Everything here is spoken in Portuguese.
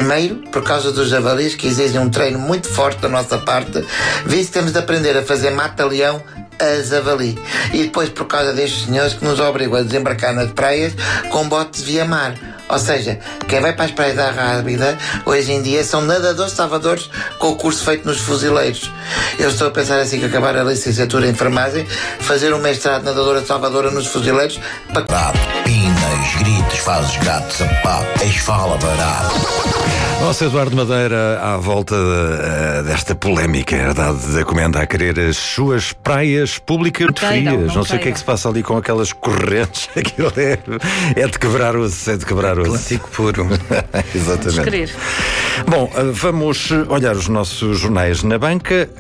Primeiro, por causa dos javalis, que exigem um treino muito forte da nossa parte, visto que temos de aprender a fazer mata-leão a javali. E depois, por causa destes senhores que nos obrigam a desembarcar nas praias com botes via mar. Ou seja, quem vai para as praias da Rábida, hoje em dia, são nadadores salvadores com o curso feito nos fuzileiros. Eu estou a pensar assim que acabar a licenciatura em enfermagem, fazer um mestrado de nadadora salvadora nos fuzileiros para... Pinas, gritos, fazes gato, sapato, esfala barato. Nossa, Eduardo Madeira, à volta desta polémica, herdade da Comenda a querer as suas praias públicas frias. Não sei o que é que se passa ali com aquelas correntes. Aquilo é de quebrar osso, Clássico puro. Exatamente. Querer. Bom, vamos olhar os nossos jornais na banca.